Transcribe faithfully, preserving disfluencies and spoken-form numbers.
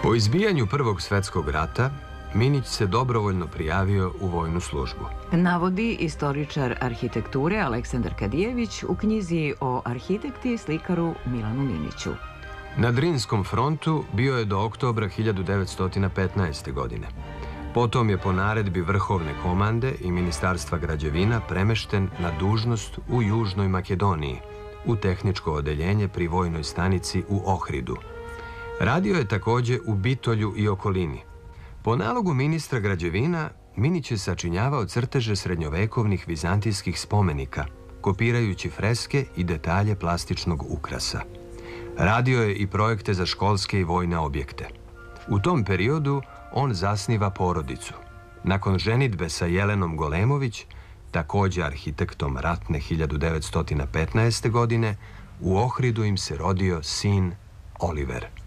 Po izbijanju Prvog svetskog rata, Minić se dobrovoljno prijavio u vojnu službu. Navodi istoričar arhitekture Aleksandar Kadijević u knjizi o arhitekti i slikaru Milanu Miniću. Na Drinskom frontu bio je do oktobra hiljadu devetsto petnaeste. godine. Potom je po naredbi Vrhovne komande i Ministarstva građevina premešten na dužnost u Južnoj Makedoniji, u tehničko odeljenje pri vojnoj stanici u Ohridu. Radio je takođe u Bitolju i okolini. Po nalogu ministra građevina, Minić je sačinjavao crteže srednjovekovnih vizantijskih spomenika, kopirajući freske i detalje plastičnog ukrasa. Radio je i projekte za školske i vojne objekte. U tom periodu on zasniva porodicu. Nakon ženidbe sa Jelenom Golemović, takođe arhitektom ratne hiljadu devetsto petnaeste. godine, u Ohridu im se rodio sin Oliver.